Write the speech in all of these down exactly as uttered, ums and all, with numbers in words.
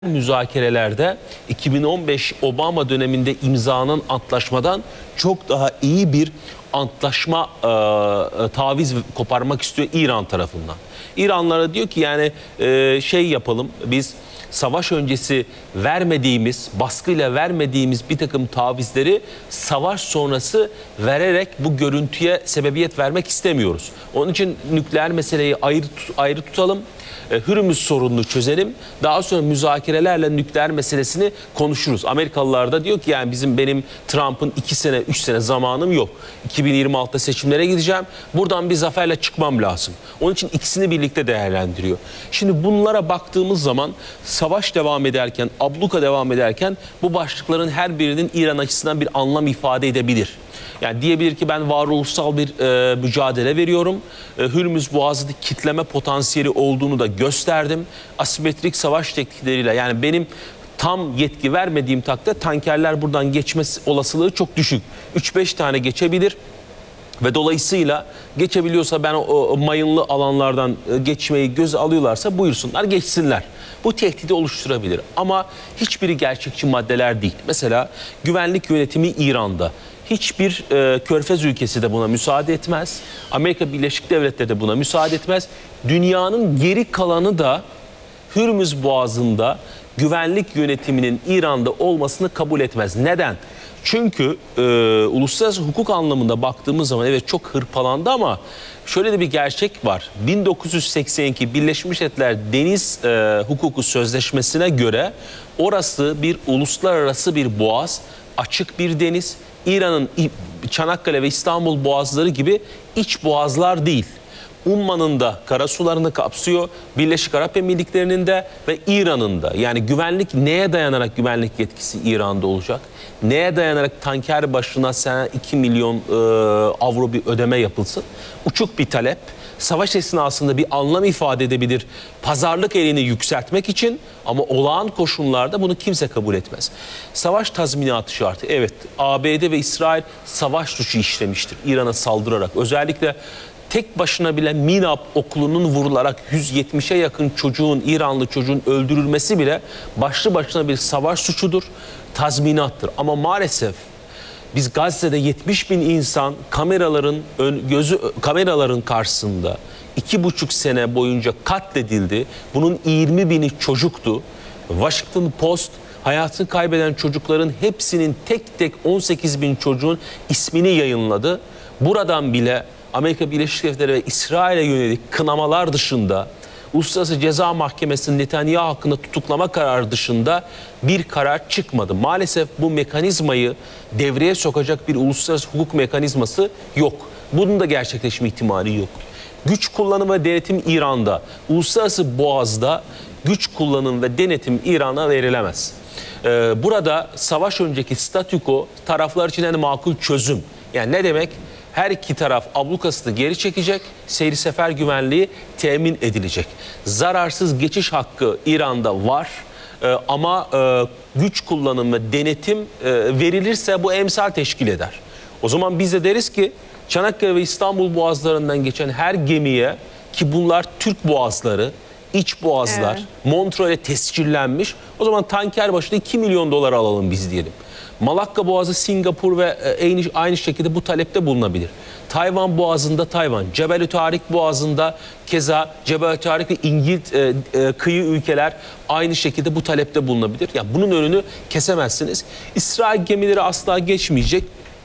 Müzakerelerde iki bin on beş Obama döneminde imzalanan antlaşmadan çok daha iyi bir antlaşma e, taviz koparmak istiyor İran tarafından. İranlara diyor ki yani e, şey yapalım, biz savaş öncesi vermediğimiz, baskıyla vermediğimiz bir takım tavizleri savaş sonrası vererek bu görüntüye sebebiyet vermek istemiyoruz. Onun için nükleer meseleyi ayrı, ayrı tutalım. Hürmüz sorununu çözelim. Daha sonra müzakerelerle nükleer meselesini konuşuruz. Amerikalılar da diyor ki yani bizim benim Trump'ın iki sene, üç sene zamanım yok. iki bin yirmi altıda seçimlere gideceğim. Buradan bir zaferle çıkmam lazım. Onun için ikisini birlikte değerlendiriyor. Şimdi bunlara baktığımız zaman savaş devam ederken, abluka devam ederken bu başlıkların her birinin İran açısından bir anlam ifade edebilir. Yani diyebilir ki ben varoluşsal bir e, mücadele veriyorum. E, Hürmüz Boğazı'nda kitleme potansiyeli olduğunu da gösterdim. Asimetrik savaş teknikleriyle, yani benim tam yetki vermediğim takdirde tankerler buradan geçmesi olasılığı çok düşük. üç beş tane geçebilir. Ve dolayısıyla geçebiliyorsa, ben o, o mayınlı alanlardan geçmeyi göze alıyorlarsa buyursunlar, geçsinler. Bu tehdidi oluşturabilir ama hiçbiri gerçekçi maddeler değil. Mesela güvenlik yönetimi İran'da. Hiçbir e, körfez ülkesi de buna müsaade etmez. Amerika Birleşik Devletleri de buna müsaade etmez. Dünyanın geri kalanı da Hürmüz Boğazı'nda güvenlik yönetiminin İran'da olmasını kabul etmez. Neden? Çünkü e, uluslararası hukuk anlamında baktığımız zaman evet çok hırpalandı ama şöyle de bir gerçek var. bin dokuz yüz seksen iki Birleşmiş Milletler Deniz e, Hukuku Sözleşmesi'ne göre orası bir uluslararası bir boğaz, açık bir deniz. İran'ın Çanakkale ve İstanbul boğazları gibi iç boğazlar değil. Umman'ın da karasularını kapsıyor, Birleşik Arap Emirlikleri'nin de ve İran'ın da. Yani güvenlik, neye dayanarak güvenlik yetkisi İran'da olacak? Neye dayanarak tanker başına sene iki milyon e, avro bir ödeme yapılsın? Uçuk bir talep. Savaş esnasında bir anlam ifade edebilir pazarlık elini yükseltmek için, ama olağan koşullarda bunu kimse kabul etmez. Savaş tazminatı şartı. Evet, A B D ve İsrail savaş suçu işlemiştir İran'a saldırarak. Özellikle tek başına bile Minab okulunun vurularak yüz yetmişe yakın çocuğun, İranlı çocuğun öldürülmesi bile başlı başına bir savaş suçudur, tazminattır. Ama maalesef biz Gazze'de yetmiş bin insan kameraların ön, gözü kameraların karşısında iki buçuk sene boyunca katledildi. Bunun yirmi bini çocuktu. Washington Post hayatını kaybeden çocukların hepsinin tek tek on sekiz bin çocuğun ismini yayınladı. Buradan bile Amerika Birleşik Devletleri ve İsrail'e yönelik kınamalar dışında, Uluslararası Ceza Mahkemesi'nin Netanyahu hakkında tutuklama kararı dışında bir karar çıkmadı. Maalesef bu mekanizmayı devreye sokacak bir uluslararası hukuk mekanizması yok. Bunun da gerçekleşme ihtimali yok. Güç kullanımı ve denetim İran'da, uluslararası boğazda güç kullanım ve denetim İran'a verilemez. Ee, burada savaş önceki statüko taraflar için en makul çözüm. Yani ne demek? Her iki taraf ablukasını geri çekecek, seyri sefer güvenliği temin edilecek. Zararsız geçiş hakkı İran'da var ee, ama e, güç kullanımı ve denetim e, verilirse bu emsal teşkil eder. O zaman biz de deriz ki Çanakkale ve İstanbul boğazlarından geçen her gemiye, ki bunlar Türk boğazları, iç boğazlar, evet, Montreux'e tescillenmiş, o zaman tanker başına iki milyon dolar alalım biz diyelim. Malakka Boğazı, Singapur ve aynı, aynı şekilde bu talepte bulunabilir. Tayvan Boğazı'nda Tayvan, Cebel-i Tarik Boğazı'nda keza Cebel-i Tarik ve İngiliz e, e, kıyı ülkeler aynı şekilde bu talepte bulunabilir. Yani bunun önünü kesemezsiniz. İsrail gemileri asla geçmeyecek.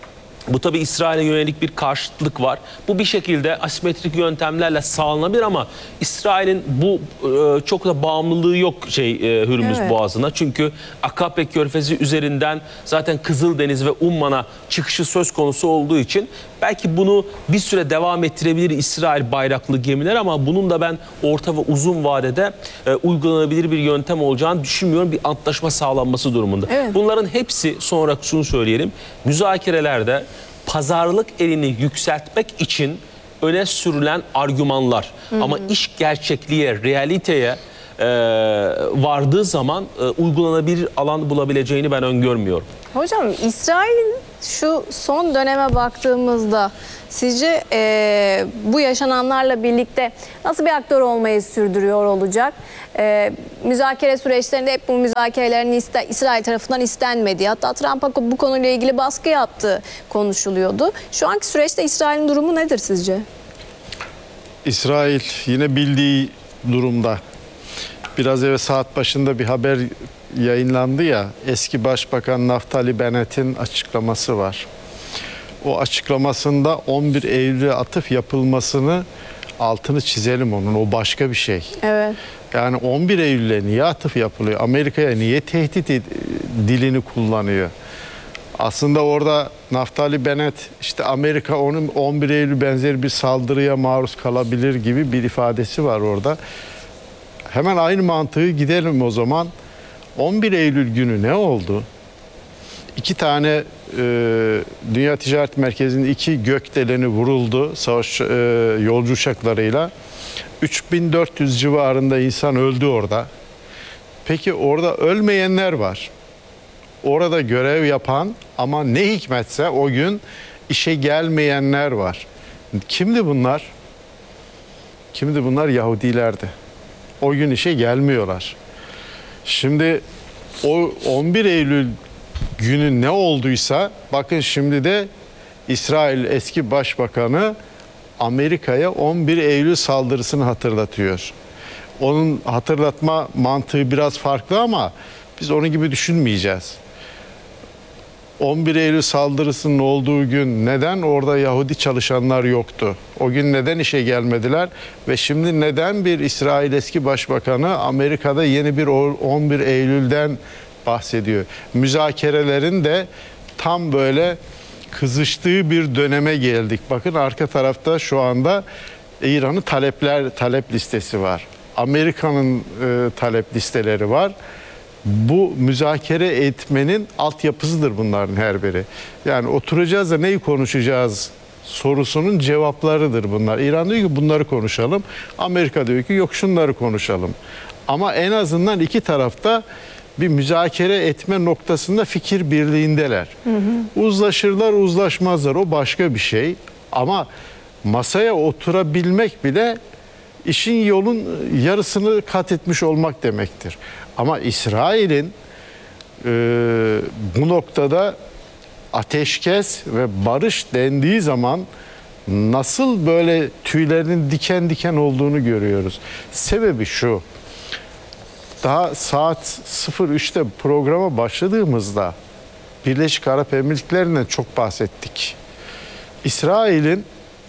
Bu tabii İsrail'e yönelik bir karşıtlık var. Bu bir şekilde asimetrik yöntemlerle sağlanabilir ama İsrail'in bu e, çok da bağımlılığı yok şey e, Hürmüz evet. Boğazı'na. Çünkü Akabe Körfezi üzerinden zaten Kızıldeniz ve Umman'a çıkışı söz konusu olduğu için belki bunu bir süre devam ettirebilir İsrail bayraklı gemiler, ama bunun da ben orta ve uzun vadede e, uygulanabilir bir yöntem olacağını düşünmüyorum, bir antlaşma sağlanması durumunda. Evet. Bunların hepsi, sonra şunu söyleyelim, müzakerelerde pazarlık elini yükseltmek için öne sürülen argümanlar. Hı hı. Ama iş gerçekliğe, realiteye e, vardığı zaman e, uygulanabilir alan bulabileceğini ben öngörmüyorum. Hocam İsrail'in şu son döneme baktığımızda sizce e, bu yaşananlarla birlikte nasıl bir aktör olmayı sürdürüyor olacak? E, müzakere süreçlerinde hep bu müzakerelerin iste, İsrail tarafından istenmediği, hatta Trump'a bu konuyla ilgili baskı yaptığı konuşuluyordu. Şu anki süreçte İsrail'in durumu nedir sizce? İsrail yine bildiği durumda. Biraz evvel saat başında bir haber yayınlandı ya, eski Başbakan Naftali Bennett'in açıklaması var. O açıklamasında on bir Eylül'e atıf yapılmasını altını çizelim onun. O başka bir şey. Evet. Yani on bir Eylül'e niye atıf yapılıyor? Amerika'ya niye tehdit dilini kullanıyor? Aslında orada Naftali Bennett işte Amerika onun on bir Eylül benzeri bir saldırıya maruz kalabilir gibi bir ifadesi var orada. Hemen aynı mantığı gidelim o zaman. on bir Eylül günü ne oldu? İki tane e, Dünya Ticaret Merkezi'nin iki gökdeleni vuruldu savaş e, yolcu uçaklarıyla. üç bin dört yüz civarında insan öldü orada. Peki orada ölmeyenler var. Orada görev yapan ama ne hikmetse o gün işe gelmeyenler var. Kimdi bunlar? Kimdi bunlar? Yahudilerdi. O gün işe gelmiyorlar. Şimdi o on bir Eylül günü ne olduysa bakın şimdi de İsrail eski başbakanı Amerika'ya on bir Eylül saldırısını hatırlatıyor. Onun hatırlatma mantığı biraz farklı ama biz onun gibi düşünmeyeceğiz. on bir Eylül saldırısının olduğu gün neden orada Yahudi çalışanlar yoktu? O gün neden işe gelmediler? Ve şimdi neden bir İsrail eski başbakanı Amerika'da yeni bir on bir Eylül'den bahsediyor? Müzakerelerin de tam böyle kızıştığı bir döneme geldik. Bakın arka tarafta şu anda İran'ın talepler talep listesi var. Amerika'nın e, talep listeleri var. Bu müzakere etmenin altyapısıdır bunların her biri. Yani oturacağız da neyi konuşacağız sorusunun cevaplarıdır bunlar. İran diyor ki bunları konuşalım. Amerika diyor ki yok şunları konuşalım. Ama en azından iki tarafta bir müzakere etme noktasında fikir birliğindeler. Hı hı. Uzlaşırlar, uzlaşmazlar, o başka bir şey. Ama masaya oturabilmek bile işin yolun yarısını kat etmiş olmak demektir. Ama İsrail'in e, bu noktada ateşkes ve barış dendiği zaman nasıl böyle tüylerinin diken diken olduğunu görüyoruz. Sebebi şu, daha saat sıfır üçte programa başladığımızda Birleşik Arap Emirlikleri'nden çok bahsettik. İsrail'in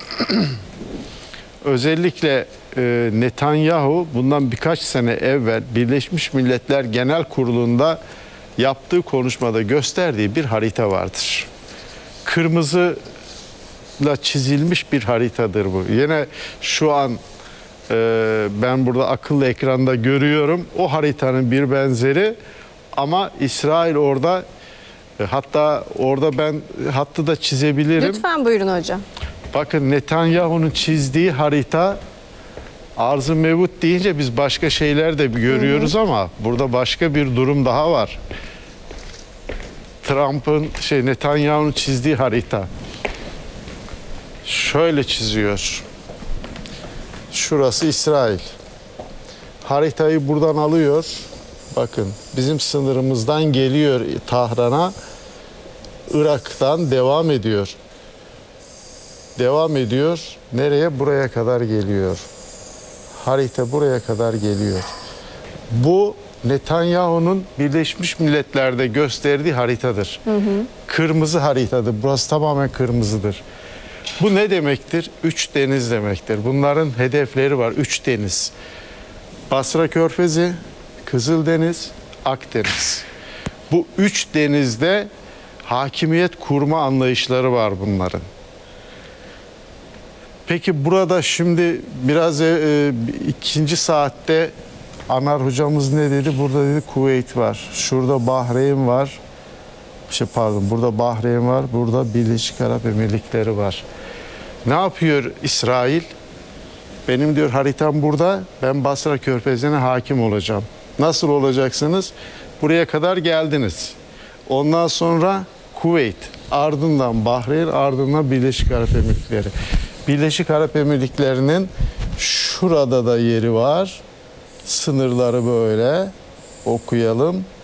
özellikle e, Netanyahu bundan birkaç sene evvel Birleşmiş Milletler Genel Kurulu'nda yaptığı konuşmada gösterdiği bir harita vardır. Kırmızıyla çizilmiş bir haritadır bu. Yine şu an e, ben burada akıllı ekranda görüyorum. O haritanın bir benzeri ama İsrail orada e, hatta orada ben hattı da çizebilirim. Lütfen buyurun hocam. Bakın Netanyahu'nun çizdiği harita arz-ı mevut deyince biz başka şeyler de görüyoruz hı hı. Ama burada başka bir durum daha var. Trump'ın şey Netanyahu'nun çizdiği harita şöyle çiziyor. Şurası İsrail. Haritayı buradan alıyor. Bakın bizim sınırımızdan geliyor Tahran'a. Irak'tan devam ediyor. Devam ediyor. Nereye? Buraya kadar geliyor. Harita buraya kadar geliyor. Bu Netanyahu'nun Birleşmiş Milletler'de gösterdiği haritadır. Hı hı. Kırmızı haritadır. Burası tamamen kırmızıdır. Bu ne demektir? Üç deniz demektir. Bunların hedefleri var. Üç deniz. Basra Körfezi, Kızıldeniz, Akdeniz. Bu üç denizde hakimiyet kurma anlayışları var bunların. Peki burada şimdi biraz e, ikinci saatte Anar hocamız ne dedi? Burada dedi Kuveyt var. Şurada Bahreyn var. Şey pardon, burada Bahreyn var. Burada Birleşik Arap Emirlikleri var. Ne yapıyor İsrail? benim diyor haritam burada, ben Basra Körfezi'ne hakim olacağım. Nasıl olacaksınız? Buraya kadar geldiniz. Ondan sonra Kuveyt, ardından Bahreyn, ardından Birleşik Arap Emirlikleri. Birleşik Arap Emirlikleri'nin şurada da yeri var. Sınırları böyle okuyalım.